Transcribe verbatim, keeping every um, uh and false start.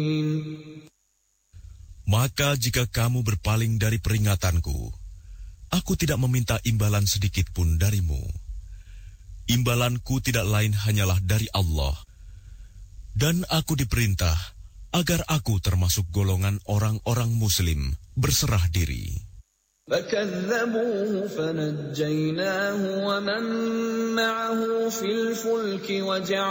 Maka jika kamu berpaling dari peringatanku, aku tidak meminta imbalan sedikit pun darimu. Imbalanku tidak lain hanyalah dari Allah. Dan aku diperintah agar aku termasuk golongan orang-orang Muslim berserah diri. فَكَذَّبُوهُ فَنَجَّيْنَاهُ وَمَن مَّعَهُ فِي الْفُلْكِ وَجَعَلْنَا